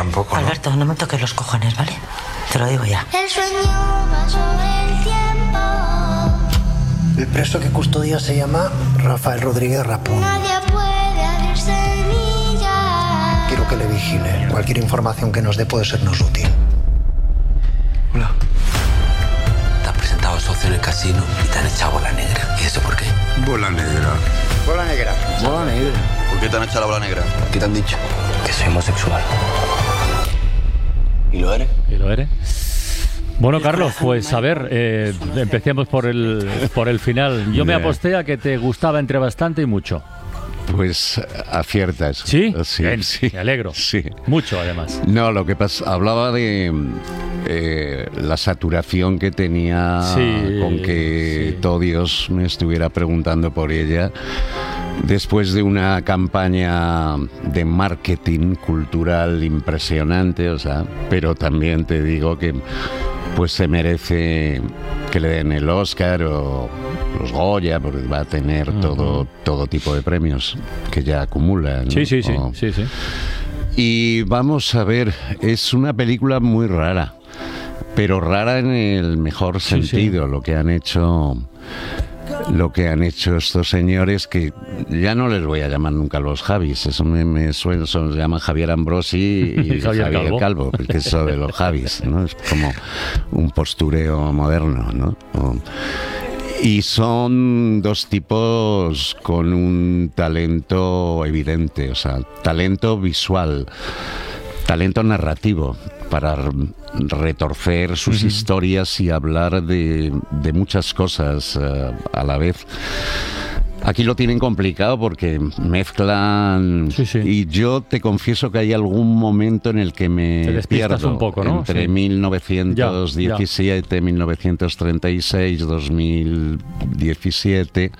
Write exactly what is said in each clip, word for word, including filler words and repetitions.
tampoco, ¿no? Alberto, no me toques los cojones, ¿vale? Te lo digo ya. El sueño pasó el tiempo. El preso que custodia se llama Rafael Rodríguez Rapón. Nadie puede abrirse semillas. Quiero que le vigile. Cualquier información que nos dé puede sernos útil. Hola. Te has presentado socio en el casino y te han echado bola negra. ¿Y eso por qué? Bola negra. Bola negra. Bola negra. ¿Por qué te han echado la bola negra? ¿Qué te han dicho? Que soy homosexual. ¿Y lo eres? ¿Y lo eres? Bueno, Carlos, pues a ver, eh, empecemos por el, por el final. Yo me aposté a que te gustaba entre bastante y mucho. Pues aciertas. ¿Sí? Sí, Bien, sí. Me alegro. Sí. Mucho, además. No, lo que pasa, hablaba de eh, la saturación que tenía Sí, con que sí. todo Dios me estuviera preguntando por ella. Después de una campaña de marketing cultural impresionante, o sea, pero también te digo que pues se merece que le den el Oscar o los Goya, porque va a tener uh-huh. todo, todo tipo de premios que ya acumula, ¿no? Sí, sí, sí, o... sí, sí. Y vamos a ver, es una película muy rara, pero rara en el mejor sentido, sí, sí. lo que han hecho... Lo que han hecho estos señores, que ya no les voy a llamar nunca los Javis, eso me, me suena, se llaman Javier Ambrosi y Javier, Javier Calvo, Calvo, porque eso de los Javis, ¿no? Es como un postureo moderno, ¿no? O, y son dos tipos con un talento evidente, o sea, talento visual, talento narrativo, para retorcer sus uh-huh. historias y hablar de, de muchas cosas uh, a la vez. Aquí lo tienen complicado porque mezclan sí, sí. y yo te confieso que hay algún momento en el que me pierdo un poco, ¿no? entre sí. mil novecientos diecisiete, ya, ya. mil novecientos treinta y seis, dos mil diecisiete,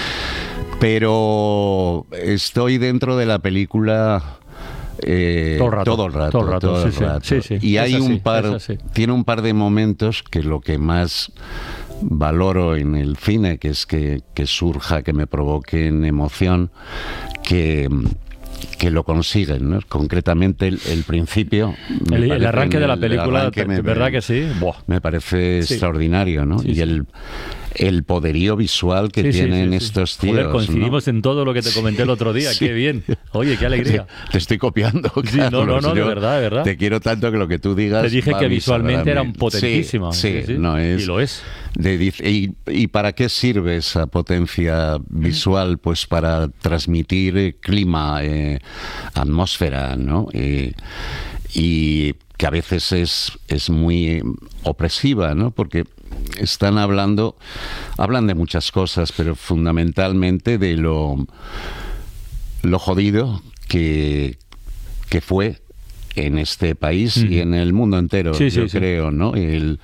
pero estoy dentro de la película Eh, todo el rato, todo el rato, todo el rato, todo el sí, rato. Sí, sí, y hay así, un par, tiene un par de momentos que lo que más valoro en el cine, que es que, que surja, que me provoquen emoción, que que lo consiguen, ¿no? Concretamente el, el principio, el, el arranque de la película, te, me, ¿verdad que sí? Buah. Me parece sí. extraordinario, ¿no? Sí, y sí. el el poderío visual que sí, tienen sí, sí, estos sí. tíos. Joder, coincidimos ¿no? en todo lo que te comenté el otro día, sí. qué bien. Oye, qué alegría. Te, te estoy copiando, sí, no, no, no, de verdad, de verdad. Te quiero tanto que lo que tú digas. Te dije que visualmente era potentísima. Sí, sí, sí, sí. No, es, y lo es. De, y, ¿Y para qué sirve esa potencia visual? Pues para transmitir clima, eh, atmósfera, ¿no? Eh, y que a veces es, es muy opresiva, ¿no? Porque están hablando, hablan de muchas cosas, pero fundamentalmente de lo, lo jodido que, que fue en este país mm. y en el mundo entero, sí, yo sí, creo, sí. ¿no? El,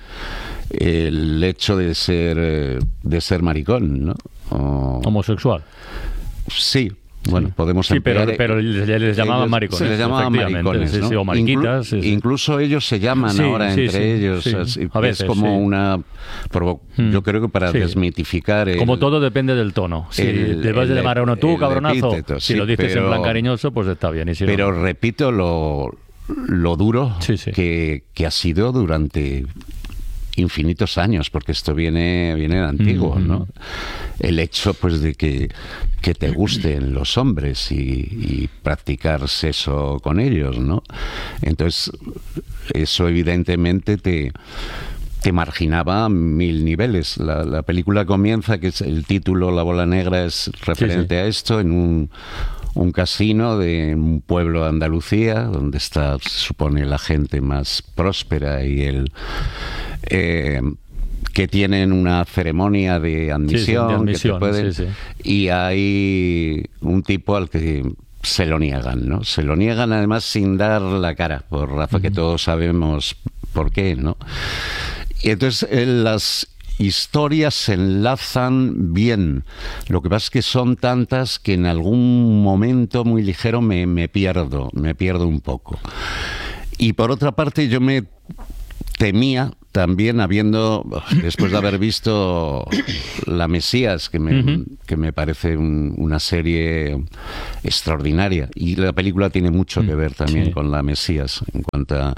el hecho de ser de ser maricón, ¿no? O, homosexual. Sí. Bueno, sí. podemos sí, pero, emplear, pero les, les llamaban ellos, maricones. Se les llamaban maricones, sí, ¿no? sí, o mariquitas. Inclu- sí, sí. Incluso ellos se llaman sí, ahora sí, entre sí, ellos. Sí. Así, A veces, es como sí. una... Provo- hmm. Yo creo que para sí. desmitificar... El, como todo depende del tono. Si el, te vas a llamar a uno tú, cabronazo, epíteto, si sí, lo dices pero, en plan cariñoso, pues está bien. Y si pero no, repito lo, lo duro sí, sí. Que, que ha sido durante... infinitos años, porque esto viene viene de antiguo, mm-hmm. ¿no? El hecho, pues, de que, que te gusten los hombres y, y practicar sexo con ellos, ¿no? Entonces, eso evidentemente te te marginaba a mil niveles. La, la película comienza, que es el título, La bola negra, es referente sí, sí. a esto, en un un casino de un pueblo de Andalucía, donde está, se supone, la gente más próspera y el eh, que tienen una ceremonia de admisión, sí, sí, de admisión que te pueden, sí, sí. y hay un tipo al que se lo niegan, ¿no? Se lo niegan además sin dar la cara, por Rafa, uh-huh. que todos sabemos por qué, ¿no? Y entonces eh, las historias se enlazan bien. Lo que pasa es que son tantas que en algún momento muy ligero me, me pierdo, me pierdo un poco. Y por otra parte yo me temía también, habiendo, después de haber visto La Mesías, que me, uh-huh. que me parece un, una serie extraordinaria, y la película tiene mucho que ver también sí. con La Mesías en cuanto a...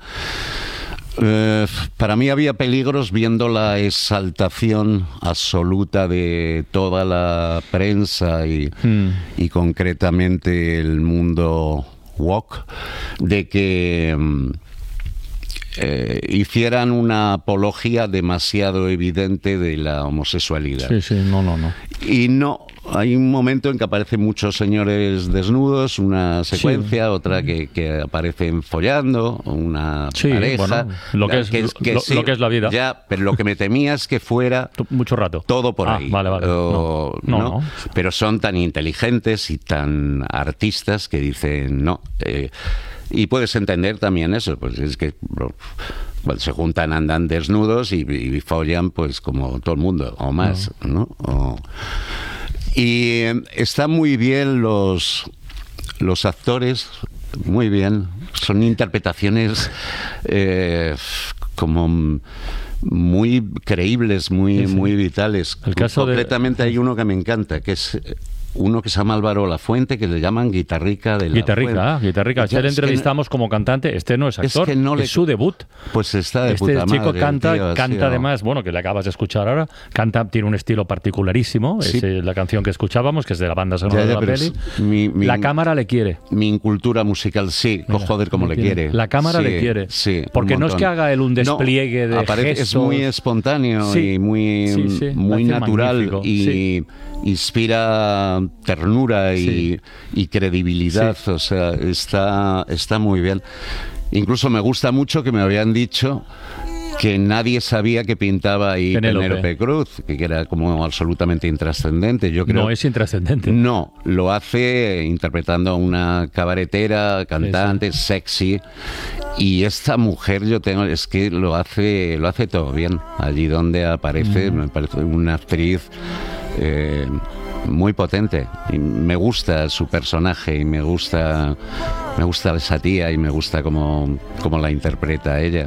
Eh, para mí había peligros viendo la exaltación absoluta de toda la prensa y, mm. y concretamente el mundo woke, de que eh, hicieran una apología demasiado evidente de la homosexualidad. Sí, sí, no, no, no. Y no, hay un momento en que aparecen muchos señores desnudos, una secuencia, sí. otra que, que aparecen follando, una sí, pareja. Bueno, lo, que es, que, que, lo, sí, lo que es la vida. Ya, pero lo que me temía es que fuera mucho rato. Todo por ah, ahí. Vale, vale. O, no, no, no, no. Pero son tan inteligentes y tan artistas que dicen no. Eh, y puedes entender también eso, pues es que bueno, se juntan, andan desnudos y, y follan pues como todo el mundo, o más, ¿no? ¿no? O, y eh, están muy bien los, los actores, muy bien. Son interpretaciones eh, como muy creíbles, muy, sí, sí. muy vitales. El caso Completamente de... hay uno que me encanta, que es... uno que se llama Álvaro Lafuente, que le llaman Guitarrica de la Guitarrica, Fuente. ah, Guitarrica. Este le entrevistamos no, como cantante. Este no es actor, es, que no le, es su debut. Pues está de este puta chico madre, canta, tío, canta sí, además, bueno, que le acabas de escuchar ahora, canta, tiene un estilo particularísimo. Sí. Es eh, la canción que escuchábamos, que es de la banda sonora ya, ya, de la peli. Mi, mi, la cámara le quiere. Mi incultura musical, sí. Mira, joder, como le quiere. quiere. La cámara sí, le quiere. Sí, porque no es que haga él un despliegue no, de aparece, gestos. Es muy espontáneo sí, y muy, sí, sí, muy natural magnífico. y Sí. inspira ternura y, sí. y credibilidad, sí. o sea, está, está muy bien. Incluso me gusta mucho que me habían dicho que nadie sabía que pintaba ahí Penélope, Penélope Cruz, que era como absolutamente intrascendente. Yo creo, no es intrascendente. No, lo hace interpretando a una cabaretera, cantante, sí, sí. sexy. Y esta mujer, yo tengo, es que lo hace, lo hace todo bien. Allí donde aparece, mm. me parece una actriz eh, muy potente. Y me gusta su personaje y me gusta, me gusta esa tía y me gusta cómo, cómo la interpreta ella.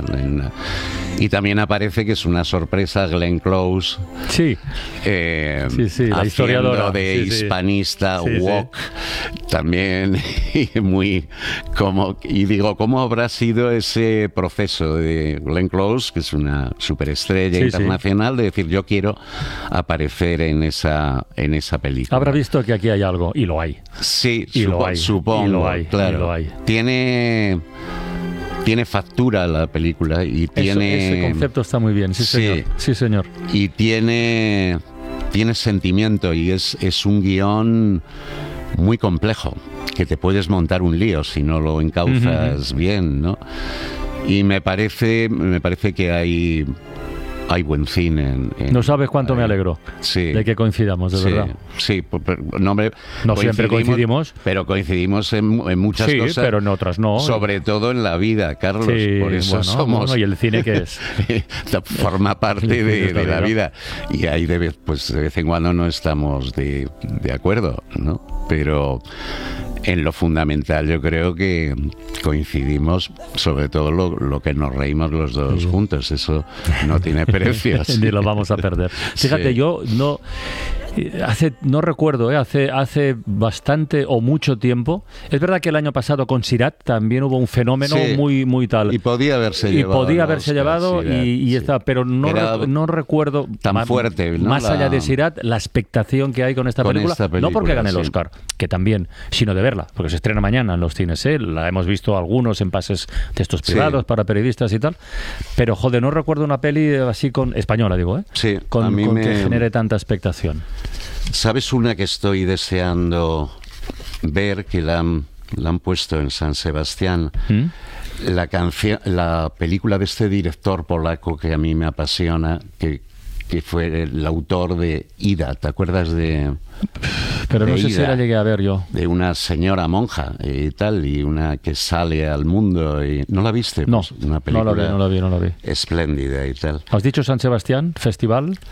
Y también aparece, que es una sorpresa, Glenn Close. Sí. Eh, sí, sí, la historiadora. De sí, hispanista, sí, woke, sí. también. Y muy como y digo, ¿cómo habrá sido ese proceso de Glenn Close, que es una superestrella sí, internacional, sí. de decir, yo quiero aparecer en esa, en esa película? Habrá visto que aquí hay algo, y lo hay. Sí, y supo, lo hay, supongo, y lo hay, claro. Y lo hay. Tiene... Tiene factura la película y tiene... Eso, ese concepto está muy bien, sí, sí señor. Sí, señor. Y tiene, tiene sentimiento y es, es un guión muy complejo, que te puedes montar un lío si no lo encauzas uh-huh. bien, ¿no? Y me parece, me parece que hay... Hay buen cine. En, en, no sabes cuánto ahí. me alegro sí. de que coincidamos, de sí. verdad. Sí, no, hombre, no siempre coincidimos. Pero coincidimos en, en muchas sí, cosas. Sí, pero en otras no. Sobre todo en la vida, Carlos. Sí, por eso bueno, somos... Bueno, ¿y el cine qué es? Forma parte de, de la vida. Y ahí de vez, pues, de vez en cuando no estamos de, de acuerdo, ¿no? Pero... en lo fundamental yo creo que coincidimos, sobre todo lo, lo que nos reímos los dos sí. juntos, eso no tiene precio. Ni lo vamos a perder. Fíjate, sí. yo no... Hace, no recuerdo, ¿eh? hace, hace bastante o mucho tiempo. Es verdad que el año pasado con Sirat también hubo un fenómeno sí. muy, muy tal. Y podía haberse y llevado. podía haberse Oscar, llevado Sirat, y, y sí. está, pero no, re, no recuerdo tan más, fuerte, ¿no? Más la... allá de Sirat, la expectación que hay con esta, con película, esta película. No porque gane el sí. Oscar, que también, sino de verla, porque se estrena mañana en los cines. ¿eh? La hemos visto algunos en pases de estos privados sí. para periodistas y tal. Pero joder, no recuerdo una peli así con española, digo, ¿eh? Sí, con, a mí con me... que genere tanta expectación. ¿Sabes una que estoy deseando ver, que la han, la han puesto en San Sebastián? ¿Mm? La canción, la película de este director polaco que a mí me apasiona, que, que fue el autor de Ida, ¿te acuerdas de...? Pero no de sé Ida, si la llegué a ver yo. De una señora monja y tal, y una que sale al mundo y... ¿No la viste? No, pues una película no la vi, no la vi, no la vi. Espléndida y tal. ¿Has dicho San Sebastián, festival?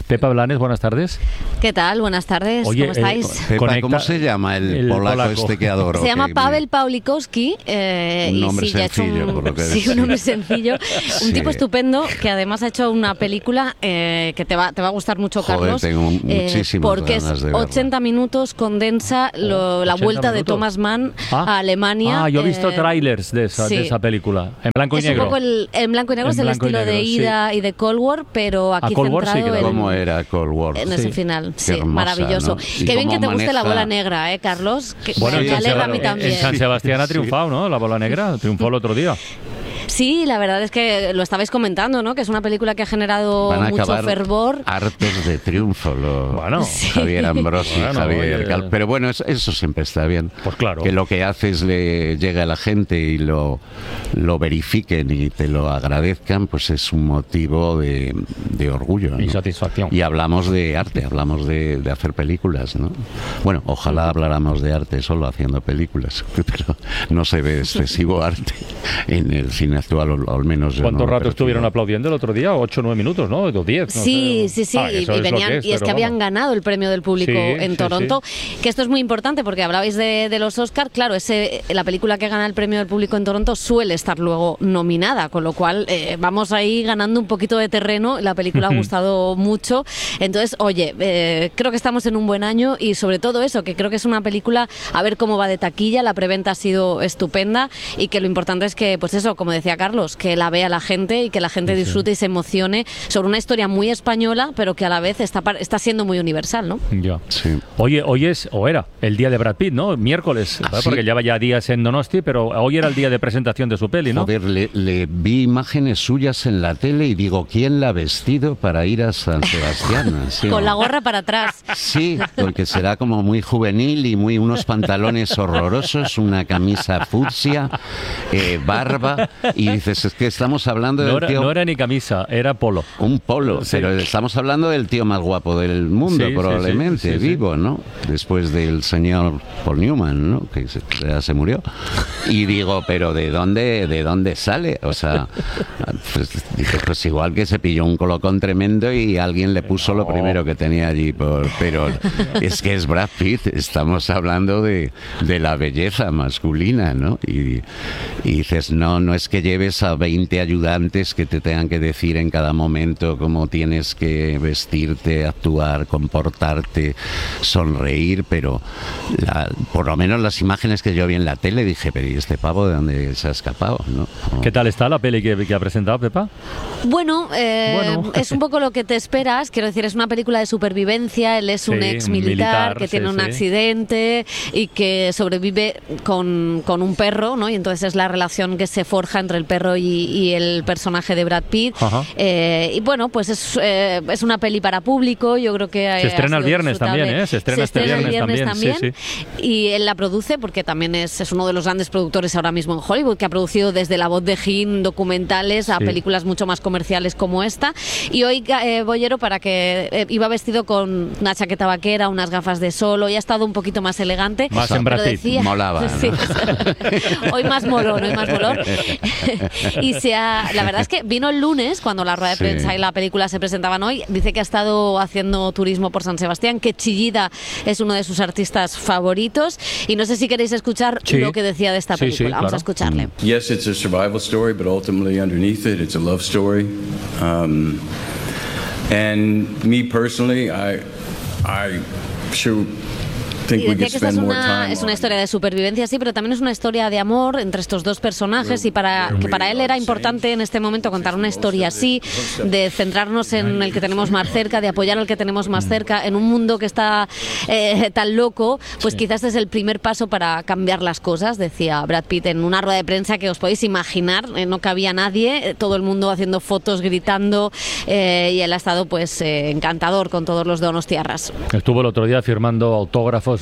Pepa Blanes, buenas tardes. ¿Qué tal? Buenas tardes. Oye, ¿Cómo estáis? Eh, Pepa, Conecta- ¿cómo se llama el, el polaco, polaco. este que adoro? Se llama Que- Pavel Pawlikowski. Eh, Un y nombre sí, ya ha hecho sencillo, un, por lo que sí, decía. un nombre sencillo. Un Sí. tipo estupendo que además ha hecho una película eh, que te va, te va a gustar mucho, Joder, Carlos. tengo eh, muchísimas porque ganas es de verla. ochenta minutos, condensa lo- la ochenta vuelta de minutos. Thomas Mann Ah. a Alemania. Ah, yo he visto eh, trailers de esa, sí. de esa película, en blanco y Es negro. un poco el, en blanco y negro, En es el blanco y estilo de negro, sí. Ida y de Cold War, pero aquí Cold War sí centrado que la en, ¿Cómo era Cold War? en ese Sí. final. Qué Sí, hermosa, maravilloso. ¿no? Y Qué bien que cómo te guste la maneja- bola negra, ¿eh, Carlos? Que, Bueno, me en San alegra a mí Seba- también. en San Sebastián ha triunfado, ¿no? La bola negra triunfó el otro día. Sí, la verdad es que lo estabais comentando, ¿no? Que es una película que ha generado Van a mucho acabar fervor. hartos de triunfo los Bueno. Javier Ambrosi, Bueno, Javier oye. Cal. Pero bueno, eso, eso siempre está bien. Pues claro. Que lo que haces le llega a la gente y lo, lo verifiquen y te lo agradezcan, pues es un motivo de, de orgullo, ¿no? Y satisfacción. Y hablamos de arte, hablamos de, de hacer películas, ¿no? Bueno, ojalá habláramos de arte solo haciendo películas, pero no se ve excesivo arte en el cine actual, o al menos yo ¿Cuánto no lo rato percibo. estuvieron aplaudiendo el otro día? ¿Ocho o nueve minutos, no? ¿O diez? No Sí, sé. sí, sí, Ah, y, eso y es lo venían, que es, y es pero que habían vamos. ganado el premio del público Sí, en sí, Toronto, que esto es muy importante porque hablabais de, de los Oscars, claro, ese, la película que gana el premio del público en Toronto suele estar luego nominada, con lo cual eh, vamos ahí ganando un poquito de terreno, la película ha gustado mucho, entonces, oye, eh, creo que estamos en un buen año y sobre todo eso, que creo que es una película, a ver cómo va de taquilla, la preventa ha sido estupenda y que lo importante es que, pues eso, como decía Carlos, que la vea la gente y que la gente disfrute y se emocione sobre una historia muy española, pero que a la vez está, par- está siendo muy universal, ¿no? Ya. Sí. Oye, hoy es, o era, el día de Brad Pitt, ¿no? Miércoles, Ah, ¿vale? sí. Porque lleva ya días en Donosti, pero hoy era el día de presentación de su peli, ¿no? Joder, le, le vi imágenes suyas en la tele y digo, ¿quién la ha vestido para ir a San Sebastián? Sí, Con ¿no? la gorra para atrás. Sí, porque será como muy juvenil y muy unos pantalones horrorosos, una camisa fucsia, eh, barba, y dices, es que estamos hablando No del era, tío... no era ni camisa, era polo. Un polo, Sí. pero estamos hablando del tío más guapo del mundo, Sí, sí, probablemente, sí, sí, sí. vivo, ¿no? Después del señor Paul Newman, ¿no? Que se, ya se murió. Y digo, pero ¿de dónde, de dónde sale? O sea, pues, dije, pues igual que se pilló un colocón tremendo y alguien le puso lo No. primero que tenía allí. Por, pero es que es Brad Pitt, estamos hablando de, de la belleza masculina, ¿no? Y, y dices, no, no es que lleves a veinte ayudantes que te tengan que decir en cada momento cómo tienes que vestirte, actuar, comportarte, sonreír, pero la- por lo menos las imágenes que yo vi en la tele dije, pero ¿y este pavo de dónde se ha escapado? ¿No? ¿Qué tal está la peli que, que ha presentado, Pepa? Bueno, eh, Bueno. es un poco lo que te esperas, quiero decir, es una película de supervivencia, él es un Sí, ex un militar militar, que sí, tiene un sí. accidente y que sobrevive con, con un perro, ¿no? Y entonces es la relación que se forja entre el perro y, y el personaje de Brad Pitt. Ajá. Eh, y bueno, pues es, eh, es una peli para público, yo creo que Se eh, estrena ha el sido viernes disfrutable. también, ¿eh? Se estrena este el viernes también, sí, Y él la produce porque también es, es uno de los grandes productores ahora mismo en Hollywood, que ha producido desde La voz de Jim documentales a Sí. películas mucho más comerciales como esta. Y hoy eh, Bollero, para que eh, iba vestido con una chaqueta vaquera, unas gafas de sol, hoy ha estado un poquito más elegante. Más en pero Brad Pitt. decía- Molaba, ¿no? Sí. Hoy más molón, hoy más molón. Y se ha, la verdad es que vino el lunes, cuando la rueda de Sí. prensa y la película se presentaban hoy, dice que ha estado haciendo turismo por San Sebastián, que Chillida es uno de sus artistas favoritos, y no sé si queréis escuchar Sí. lo que decía de esta Sí, sí, película. Vamos claro. a escucharle. Yes, it's a survival story, but ultimately underneath it, it's a love story. Um, and me personally, I, I sure think Y we decía could que esta es spend more una, time es una on- historia de supervivencia, sí, pero también es una historia de amor entre estos dos personajes y para que para él era importante en este momento contar una historia así, de centrarnos en el que tenemos más cerca, de apoyar al que tenemos más cerca, en un mundo que está eh, tan loco, pues quizás es el primer paso para cambiar las cosas, decía Brad Pitt en una rueda de prensa que os podéis imaginar, eh, no cabía nadie, eh, todo el mundo haciendo fotos, gritando, eh, y él ha estado pues eh, encantador con todos los donostiarras. Estuvo el otro día firmando autógrafos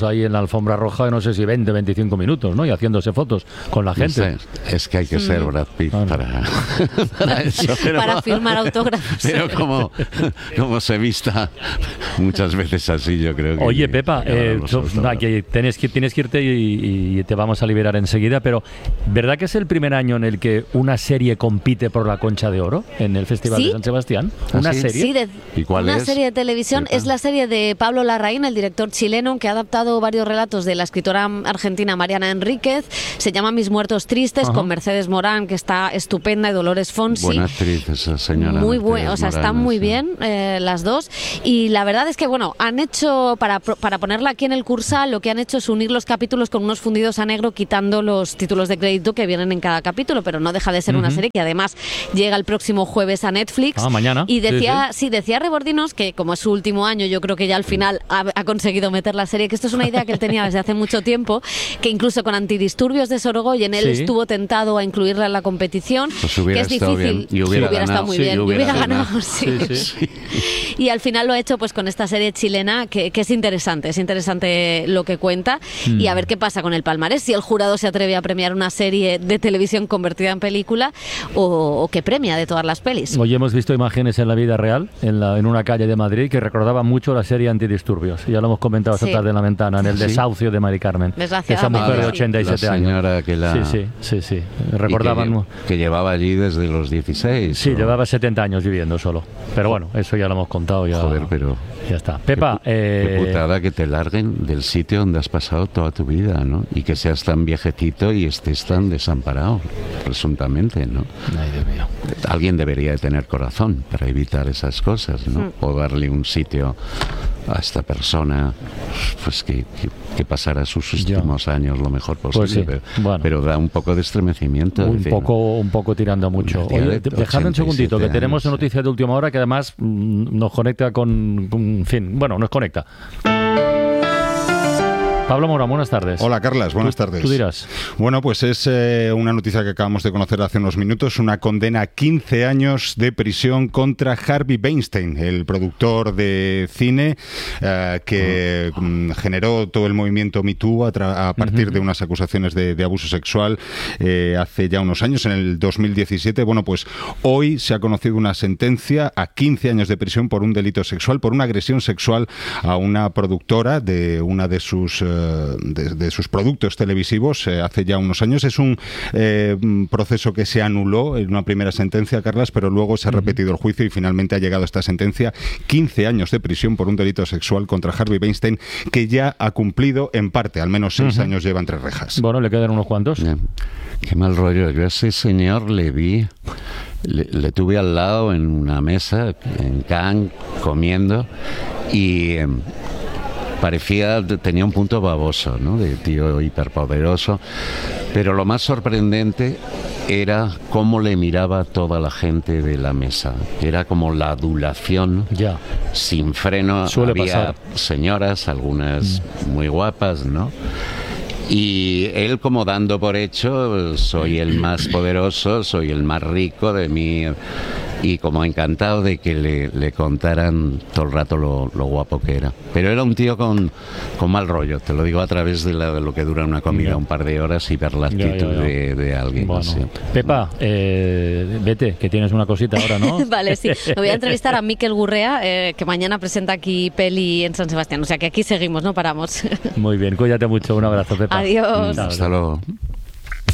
fotos ahí en la alfombra roja de no sé si veinte, veinticinco minutos, ¿no? Y haciéndose fotos con la gente. No sé, es que hay que ser Brad Pitt ah, no. para, para eso. Pero, para firmar autógrafos. Pero como, como se vista muchas veces así, yo creo que... Oye, Pepa, eh, tú, no, que tienes, que, tienes que irte y, y te vamos a liberar enseguida, pero ¿verdad que es el primer año en el que una serie compite por la Concha de Oro en el Festival ¿Sí? de San Sebastián? ¿Una ¿Ah, sí? serie? Sí, de, ¿Y cuál una es? serie de televisión. ¿Pepa? Es la serie de Pablo Larraín, el director chileno, que ha adaptado varios relatos de la escritora argentina Mariana Enríquez. Se llama Mis muertos tristes, Ajá. con Mercedes Morán, que está estupenda, y Dolores Fonsi. Buena actriz esa señora. Muy buena, o sea, están muy sí. bien eh, las dos. Y la verdad es que, bueno, han hecho, para, para ponerla aquí en el Cursal, lo que han hecho es unir los capítulos con unos fundidos a negro, quitando los títulos de crédito que vienen en cada capítulo, pero no deja de ser uh-huh. una serie que además llega el próximo jueves a Netflix. Ah, mañana. Y decía, sí, sí. sí, decía Rebordinos que, como es su último año, yo creo que ya al final ha, ha conseguido meter la serie, que esto es una idea que él tenía desde hace mucho tiempo, que incluso con Antidisturbios de Sorogoyen él sí. estuvo tentado a incluirla en la competición, pues que es difícil. Y hubiera, hubiera estado muy sí, bien. Y hubiera, hubiera ganado, ganado. Sí. Sí, sí. Y al final lo ha hecho pues con esta serie chilena que, que es interesante, es interesante lo que cuenta mm. y a ver qué pasa con el palmarés, si el jurado se atreve a premiar una serie de televisión convertida en película o, o que premia de todas las pelis. Hoy hemos visto imágenes en la vida real, en, la, en una calle de Madrid, que recordaban mucho la serie Antidisturbios. Ya lo hemos comentado esta sí. tarde en la ventana, en el ¿Sí? desahucio de Mari Carmen. Esa mujer de ochenta y siete la años. Señora que la... Sí, sí, sí, sí. Recordaban... Que, que llevaba allí desde los dieciséis. Sí, ¿o? llevaba setenta años viviendo solo. Pero bueno, eso ya lo hemos contado. Ya, Joder, pero... Ya está. Pepa... Qué, eh... qué putada que te larguen del sitio donde has pasado toda tu vida, ¿no? Y que seas tan viejecito y estés tan desamparado, presuntamente, ¿no? Ay, Dios mío. Alguien debería de tener corazón para evitar esas cosas, ¿no? Mm. O darle un sitio a esta persona, pues que, que, que pasara sus últimos ya. años lo mejor posible, pues sí. pero, bueno. pero da un poco de estremecimiento. Un, decir, poco, un poco tirando mucho. Oye, dejadme un segundito, que tenemos una noticia de última hora que además mmm, nos conecta con, con... En fin, bueno, nos conecta. Pablo Morán, buenas tardes. Hola, Carlas, buenas ¿Tú, tardes. Tú dirás. Bueno, pues es eh, una noticia que acabamos de conocer hace unos minutos, una condena a quince años de prisión contra Harvey Weinstein, el productor de cine eh, que uh-huh. generó todo el movimiento Me Too a, tra- a partir uh-huh. de unas acusaciones de, de abuso sexual eh, hace ya unos años, en el dos mil diecisiete. Bueno, pues hoy se ha conocido una sentencia a quince años de prisión por un delito sexual, por una agresión sexual a una productora de una de sus... Eh, De, de sus productos televisivos eh, hace ya unos años. Es un eh, proceso que se anuló en una primera sentencia, Carlas, pero luego se ha repetido el juicio y finalmente ha llegado esta sentencia, quince años de prisión por un delito sexual contra Harvey Weinstein, que ya ha cumplido en parte, al menos seis uh-huh. años lleva entre rejas. Bueno, le quedan unos cuantos. Yeah. Qué mal rollo. Yo a ese señor le vi, le, le tuve al lado en una mesa en Cannes comiendo y... Eh, parecía, tenía un punto baboso, ¿no? De tío hiperpoderoso, pero lo más sorprendente era cómo le miraba toda la gente de la mesa. Era como la adulación ya. sin freno. Suele Había pasar. señoras, algunas mm. muy guapas, ¿no? Y él como dando por hecho, soy el más poderoso, soy el más rico de mí, y como encantado de que le, le contaran todo el rato lo, lo guapo que era. Pero era un tío con, con mal rollo, te lo digo a través de, la, de lo que dura una comida, ya. un par de horas, y ver la actitud ya, ya, ya. De, de alguien. Bueno. Así. Pepa, eh, vete, que tienes una cosita ahora, ¿no? Vale, sí. Me voy a entrevistar a Mikel Gurrea, eh, que mañana presenta aquí peli en San Sebastián. O sea que aquí seguimos, no paramos. Muy bien, cuídate mucho. Un abrazo, Pepa. Adiós. Hasta luego.